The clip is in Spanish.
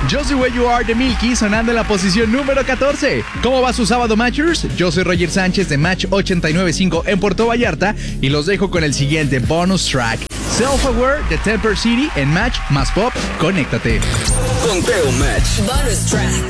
Just the Way You Are de Milky sonando en la posición número 14. ¿Cómo va su sábado, Matchers? Yo soy Roger Sánchez de Match 89.5 en Puerto Vallarta y los dejo con el siguiente bonus track. Self-Aware de Temper City en Match más Pop. Conéctate. Conteo Match. Bonus track.